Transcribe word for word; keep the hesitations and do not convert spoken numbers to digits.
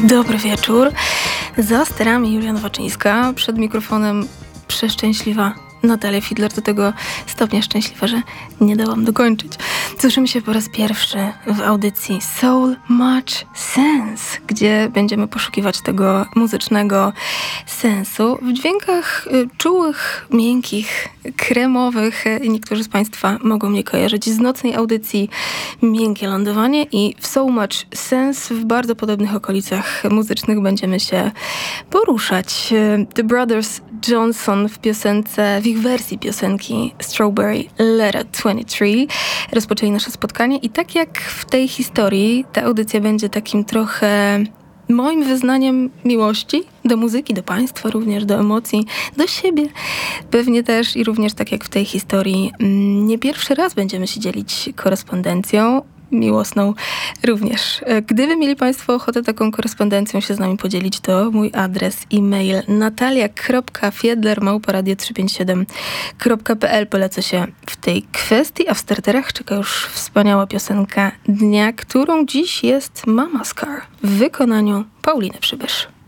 Dobry wieczór. Za sterami Julia Nowaczyńska, przed mikrofonem przeszczęśliwa Natalia Fidler, do tego stopnia szczęśliwa, że nie dałam dokończyć. Słyszymy się po raz pierwszy w audycji Soul Much Sense, gdzie będziemy poszukiwać tego muzycznego sensu w dźwiękach y, czułych, miękkich, kremowych. I niektórzy z Państwa mogą mnie kojarzyć z nocnej audycji Miękkie Lądowanie, i w Soul Much Sense w bardzo podobnych okolicach muzycznych będziemy się poruszać. The Brothers Johnson w piosence, w ich wersji piosenki Strawberry Letter dwadzieścia trzy rozpoczęli nasze spotkanie, i tak jak w tej historii, ta audycja będzie takim trochę moim wyznaniem miłości do muzyki, do Państwa, również do emocji, do siebie pewnie też, i również tak jak w tej historii nie pierwszy raz będziemy się dzielić korespondencją miłosną również. Gdyby mieli Państwo ochotę taką korespondencją się z nami podzielić, to mój adres e-mail natalia kropka fiedler małpa radio trzysta pięćdziesiąt siedem kropka p l. Polecę się w tej kwestii, a w starterach czeka już wspaniała piosenka dnia, którą dziś jest Mama's Car w wykonaniu Pauliny Przybysz.